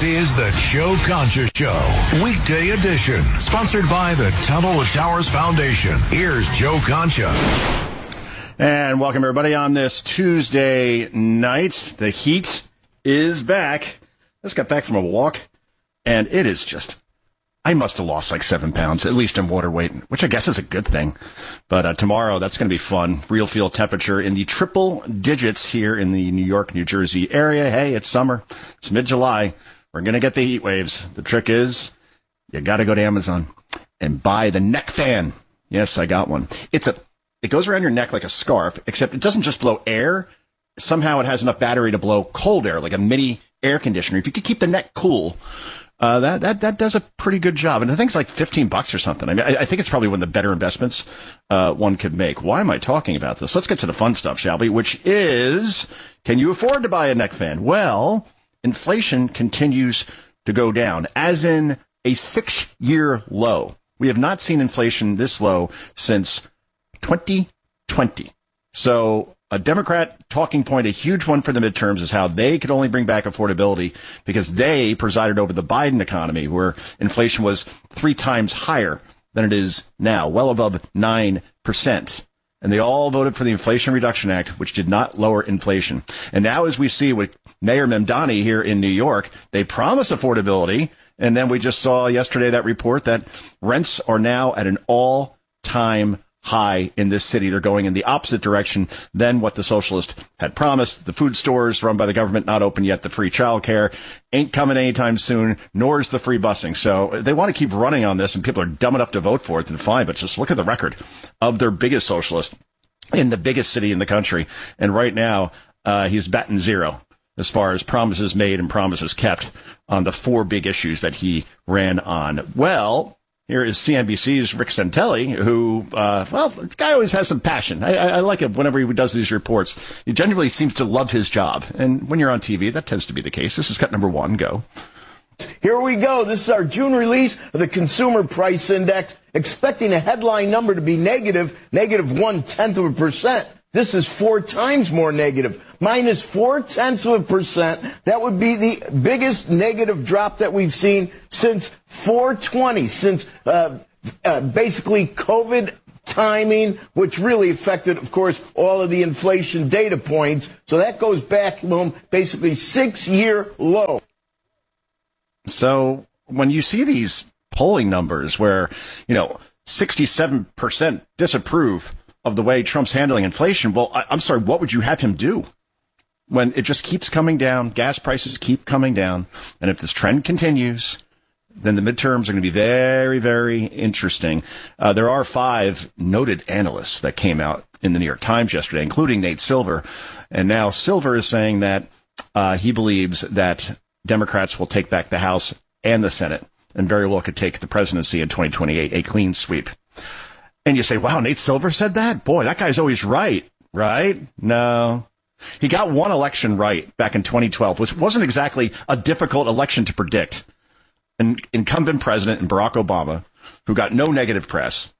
This is the Joe Concha Show, weekday edition, sponsored by the Tunnel to Towers Foundation. Here's Joe Concha. And welcome, everybody, on this Tuesday night. The heat is back. Just got back from a walk, and it is just... I must have lost like 7 pounds, at least in water weight, which I guess is a good thing. But tomorrow, that's going to be fun. Real field temperature in the triple digits here in the New York, New Jersey area. Hey, it's summer. It's mid-July. We're going to get the heat waves. The trick is you got to go to Amazon and buy the neck fan. Yes, I got one. It goes around your neck like a scarf, except it doesn't just blow air. Somehow it has enough battery to blow cold air, like a mini air conditioner. If you could keep the neck cool, that does a pretty good job. And I think it's like $15 or something. I mean, I think it's probably one of the better investments one could make. Why am I talking about this? Let's get to the fun stuff, shall we? Which is, can you afford to buy a neck fan? Well, inflation continues to go down, as in a 6-year low. We have not seen inflation this low since 2020. So a Democrat talking point, a huge one for the midterms, is how they could only bring back affordability because they presided over the Biden economy, where inflation was 3 times higher than it is now, well above 9%. And they all voted for the Inflation Reduction Act, which did not lower inflation. And now, as we see with Mayor Mamdani here in New York, they promise affordability. And then we just saw yesterday that report that rents are now at an all-time high in this city. They're going in the opposite direction than what the socialist had promised. The food stores run by the government not open yet. The free childcare ain't coming anytime soon, nor is the free busing. So they want to keep running on this, and people are dumb enough to vote for it, then fine. But just look at the record of their biggest socialist in the biggest city in the country. And right now, he's batting zero as far as promises made and promises kept on the 4 big issues that he ran on. Well, here is CNBC's Rick Santelli, who, the guy always has some passion. I like it whenever he does these reports. He genuinely seems to love his job. And when you're on TV, that tends to be the case. This is cut number 1. Go. Here we go. This is our June release of the Consumer Price Index, expecting a headline number to be negative 0.1%. This is 4 times more negative, minus 0.4%. That would be the biggest negative drop that we've seen since 4/20, since basically COVID timing, which really affected, of course, all of the inflation data points. So that goes back, basically 6-year low. So when you see these polling numbers where, 67% disapprove of the way Trump's handling inflation, well, I'm sorry, what would you have him do? When it just keeps coming down, gas prices keep coming down, and if this trend continues, then the midterms are going to be very, very interesting. There are 5 noted analysts that came out in the New York Times yesterday, including Nate Silver, and now Silver is saying that he believes that Democrats will take back the House and the Senate, and very well could take the presidency in 2028, a clean sweep. And you say, wow, Nate Silver said that? Boy, that guy's always right, right? No. He got one election right back in 2012, which wasn't exactly a difficult election to predict. An incumbent president, Barack Obama, who got no negative press,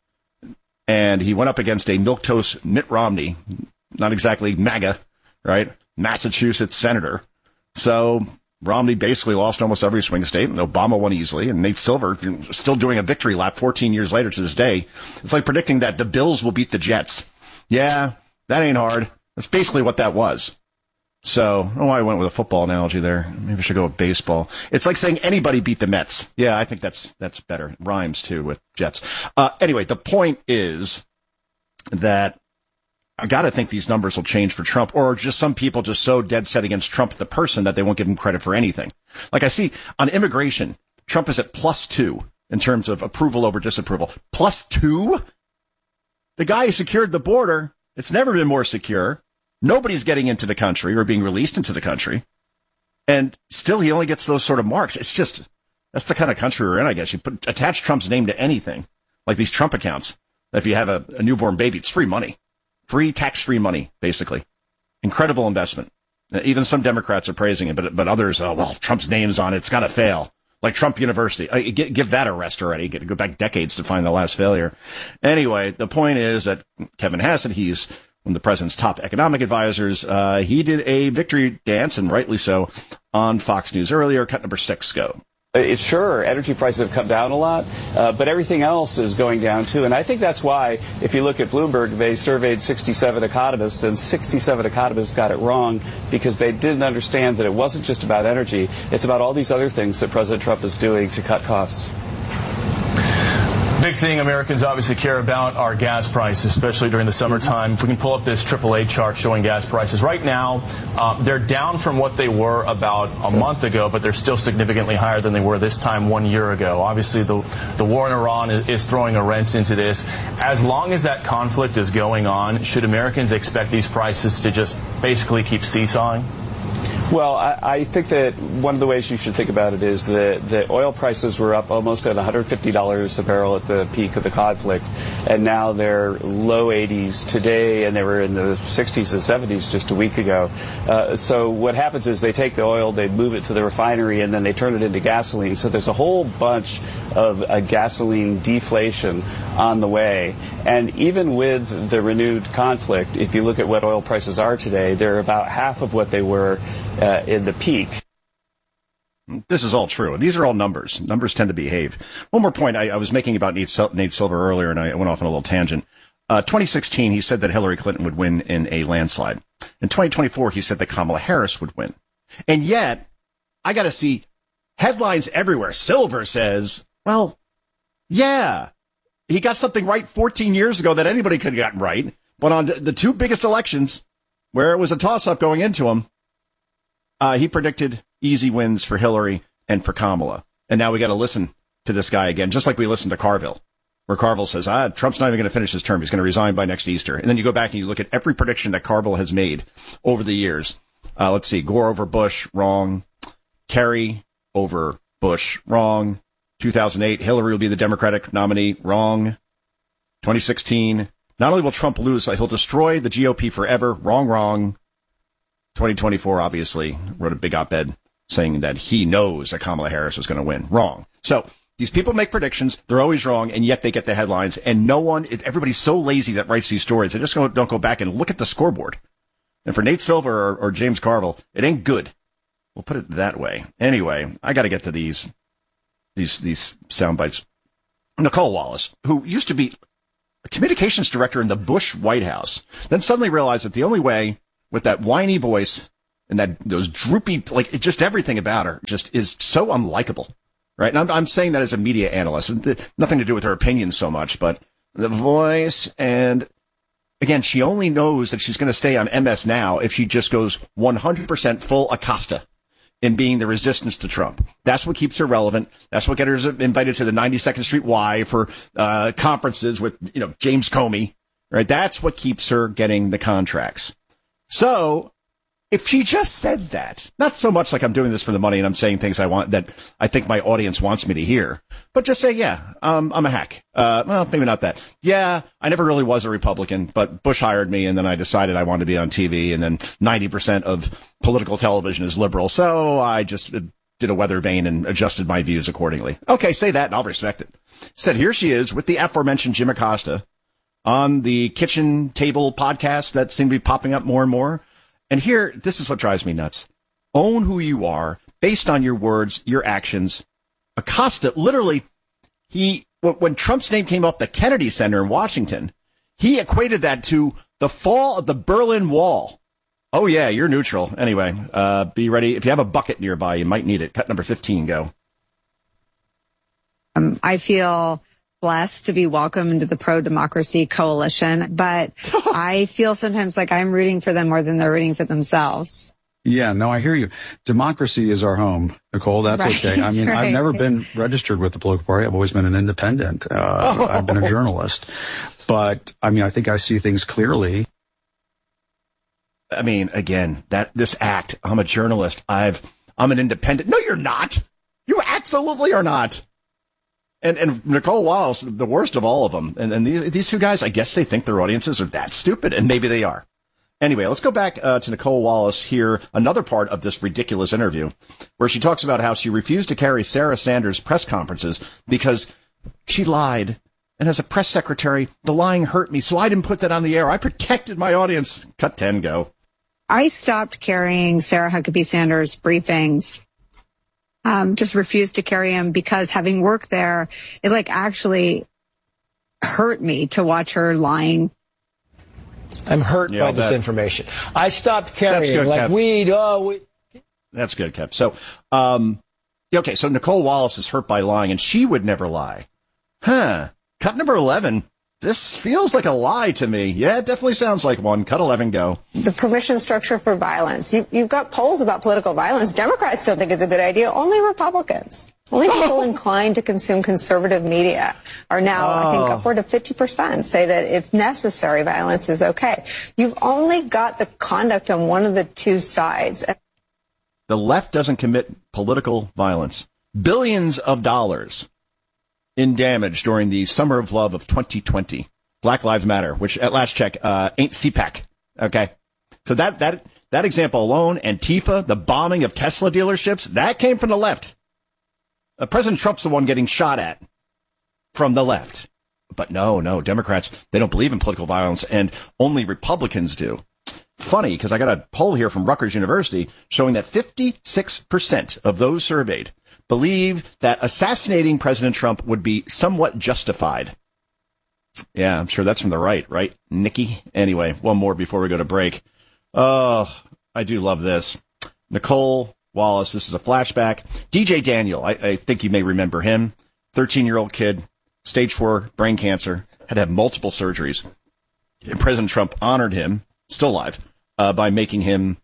and he went up against a milquetoast Mitt Romney, not exactly MAGA, right? Massachusetts senator. So Romney basically lost almost every swing state, and Obama won easily, and Nate Silver still doing a victory lap 14 years later to this day. It's like predicting that the Bills will beat the Jets. Yeah, that ain't hard. That's basically what that was. So, I don't know why I went with a football analogy there. Maybe I should go with baseball. It's like saying anybody beat the Mets. Yeah, I think that's better. It rhymes, too, with Jets. Anyway, the point is that I got to think these numbers will change for Trump, or just some people just so dead set against Trump, the person, that they won't give him credit for anything. Like I see on immigration, Trump is at +2 in terms of approval over disapproval. +2? The guy who secured the border, it's never been more secure. Nobody's getting into the country or being released into the country. And still he only gets those sort of marks. It's just, that's the kind of country we're in, I guess. You attach Trump's name to anything, like these Trump accounts. If you have a newborn baby, it's free money. Free, tax-free money, basically. Incredible investment. Even some Democrats are praising it, but others, Trump's name's on it. It's got to fail. Like Trump University. Give that a rest already. Go back decades to find the last failure. Anyway, the point is that Kevin Hassett, he's one of the president's top economic advisors. He did a victory dance, and rightly so, on Fox News earlier. Cut number 6, go. It's sure, energy prices have come down a lot, but everything else is going down too. And I think that's why, if you look at Bloomberg, they surveyed 67 economists, and 67 economists got it wrong because they didn't understand that it wasn't just about energy. It's about all these other things that President Trump is doing to cut costs. Big thing Americans obviously care about are gas prices, especially during the summertime. If we can pull up this AAA chart showing gas prices. Right now, they're down from what they were about a month ago, but they're still significantly higher than they were this time 1 year ago. Obviously, the war in Iran is throwing a wrench into this. As long as that conflict is going on, should Americans expect these prices to just basically keep seesawing? Well, I think that one of the ways you should think about it is that the oil prices were up almost at $150 a barrel at the peak of the conflict, and now they're low 80s today, and they were in the 60s and 70s just a week ago. So what happens is they take the oil, they move it to the refinery, and then they turn it into gasoline. So there's a whole bunch of gasoline deflation on the way. And even with the renewed conflict, if you look at what oil prices are today, they're about half of what they were in the peak. This is all true. These are all numbers. Numbers tend to behave. One more point I was making about Nate Silver earlier, and I went off on a little tangent. 2016, he said that Hillary Clinton would win in a landslide. In 2024, he said that Kamala Harris would win. And yet, I got to see headlines everywhere. Silver says, well, yeah, he got something right 14 years ago that anybody could have gotten right. But on the two biggest elections, where it was a toss-up going into them, he predicted easy wins for Hillary and for Kamala. And now we got to listen to this guy again, just like we listened to Carville, where Carville says, Trump's not even going to finish his term. He's going to resign by next Easter. And then you go back and you look at every prediction that Carville has made over the years. Let's see, Gore over Bush, wrong. Kerry over Bush, wrong. 2008, Hillary will be the Democratic nominee, wrong. 2016, not only will Trump lose, he'll destroy the GOP forever, wrong. 2024, obviously, wrote a big op-ed saying that he knows that Kamala Harris is going to win. Wrong. So these people make predictions. They're always wrong, and yet they get the headlines. And everybody's so lazy that writes these stories. They just don't go back and look at the scoreboard. And for Nate Silver or James Carville, it ain't good. We'll put it that way. Anyway, I got to get to these sound bites. Nicole Wallace, who used to be a communications director in the Bush White House, then suddenly realized that the only way, with that whiny voice and those droopy, just everything about her just is so unlikable, right? And I'm saying that as a media analyst, nothing to do with her opinion so much, but the voice. And again, she only knows that she's going to stay on MS Now if she just goes 100% full Acosta in being the resistance to Trump. That's what keeps her relevant. That's what gets her invited to the 92nd Street Y for conferences with, James Comey, right? That's what keeps her getting the contracts. So if she just said that, not so much like I'm doing this for the money and I'm saying things that I think my audience wants me to hear, but just say, yeah, I'm a hack. Well, maybe not that. Yeah, I never really was a Republican, but Bush hired me and then I decided I wanted to be on TV, and then 90% of political television is liberal. So I just did a weather vane and adjusted my views accordingly. Okay, say that and I'll respect it. Instead, here she is with the aforementioned Jim Acosta on the Kitchen Table podcast that seem to be popping up more and more. And here, this is what drives me nuts. Own who you are based on your words, your actions. Acosta, literally, when Trump's name came up, the Kennedy Center in Washington, he equated that to the fall of the Berlin Wall. Oh, yeah, you're neutral. Anyway, be ready. If you have a bucket nearby, you might need it. Cut number 15, go. I feel blessed to be welcomed into the pro-democracy coalition, but I feel sometimes like I'm rooting for them more than they're rooting for themselves. Yeah, no, I hear you. Democracy is our home, Nicole. That's right, okay. I mean, right. I've never been registered with the political party. I've always been an independent. I've been a journalist. But, I mean, I think I see things clearly. I mean, again, this act, I'm a journalist. I'm an independent. No, you're not. You absolutely are not. And Nicole Wallace, the worst of all of them. And these two guys, I guess they think their audiences are that stupid, and maybe they are. Anyway, let's go back to Nicole Wallace here, another part of this ridiculous interview, where she talks about how she refused to carry Sarah Sanders' press conferences because she lied And as a press secretary, the lying hurt me, so I didn't put that on the air. I protected my audience. Cut 10, go. I stopped carrying Sarah Huckabee Sanders' briefings. Just refused to carry them because having worked there, it actually hurt me to watch her lying. I'm hurt by this information. I stopped carrying it like weed. That's good, Kev. So, okay, so Nicole Wallace is hurt by lying, and she would never lie. Huh. Cut number 11. This feels like a lie to me. Yeah, it definitely sounds like one. Cut 11, go. The permission structure for violence. You've got polls about political violence. Democrats don't think it's a good idea. Only Republicans. Only people inclined to consume conservative media are now, I think, upward of 50% say that if necessary, violence is okay. You've only got the conduct on one of the two sides. The left doesn't commit political violence. Billions of dollars in damage during the Summer of Love of 2020. Black Lives Matter, which at last check ain't CPAC. Okay, so that example alone, Antifa, the bombing of Tesla dealerships, that came from the left. President Trump's the one getting shot at from the left. But no, Democrats, they don't believe in political violence, and only Republicans do. Funny, because I got a poll here from Rutgers University showing that 56% of those surveyed believe that assassinating President Trump would be somewhat justified. Yeah, I'm sure that's from the right, Nikki? Anyway, one more before we go to break. Oh, I do love this. Nicole Wallace, this is a flashback. DJ Daniel, I think you may remember him. 13-year-old kid, stage 4 brain cancer, had to have multiple surgeries. And President Trump honored him, still alive, by making him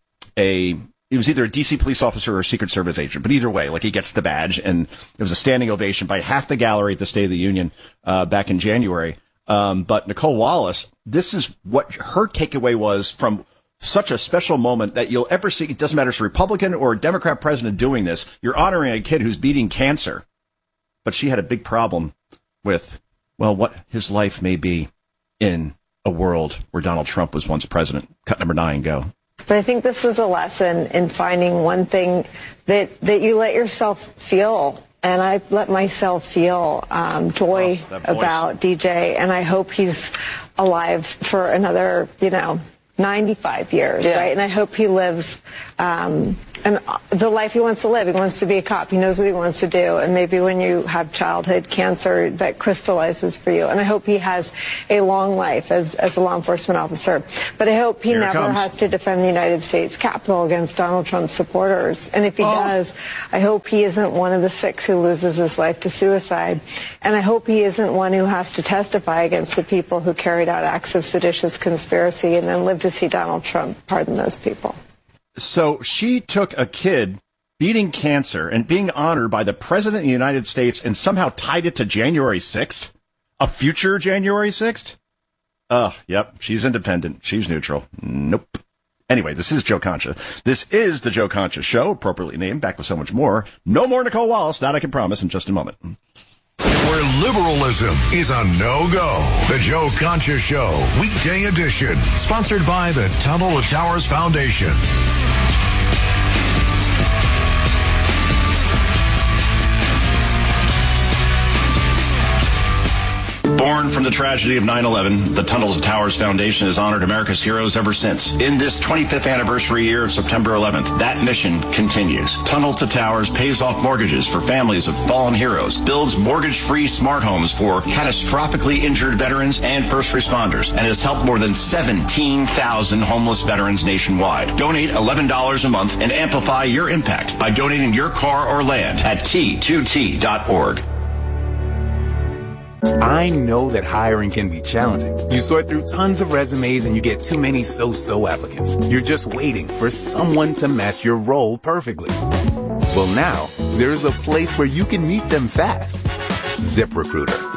he was either a D.C. police officer or a Secret Service agent, but either way, he gets the badge, and it was a standing ovation by half the gallery at the State of the Union back in January. But Nicole Wallace, this is what her takeaway was from such a special moment that you'll ever see. It doesn't matter if it's a Republican or a Democrat president doing this. You're honoring a kid who's beating cancer. But she had a big problem with, what his life may be in a world where Donald Trump was once president. Cut number 9, go. But I think this was a lesson in finding one thing that you let yourself feel. And I let myself feel joy about DJ. And I hope he's alive for another, 95 years, right? And I hope he lives and the life he wants to live. He wants to be a cop. He knows what he wants to do. And maybe when you have childhood cancer, that crystallizes for you. And I hope he has a long life as a law enforcement officer. But I hope he never has to defend the United States Capitol against Donald Trump's supporters. And if he does, I hope he isn't one of the 6 who loses his life to suicide. And I hope he isn't one who has to testify against the people who carried out acts of seditious conspiracy and then live to see Donald Trump pardon those people. So she took a kid beating cancer and being honored by the President of the United States and somehow tied it to January 6th? A future January 6th? Yep, she's independent. She's neutral. Nope. Anyway, this is Joe Concha. This is the Joe Concha Show, appropriately named, back with so much more. No more Nicole Wallace, that I can promise in just a moment. Where liberalism is a no-go. The Joe Concha Show, weekday edition. Sponsored by the Tunnel to Towers Foundation. Born from the tragedy of 9/11, the Tunnel to Towers Foundation has honored America's heroes ever since. In this 25th anniversary year of September 11th, that mission continues. Tunnel to Towers pays off mortgages for families of fallen heroes, builds mortgage-free smart homes for catastrophically injured veterans and first responders, and has helped more than 17,000 homeless veterans nationwide. Donate $11 a month and amplify your impact by donating your car or land at T2T.org. I know that hiring can be challenging. You sort through tons of resumes and you get too many so-so applicants. You're just waiting for someone to match your role perfectly. Well, now, there's a place where you can meet them fast. ZipRecruiter.